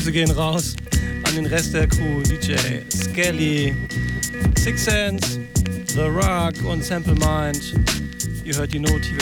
Grüße gehen raus an den Rest der Crew, DJ Skelly, Six Sense, The Rock und Sample Mind. Ihr hört die No TV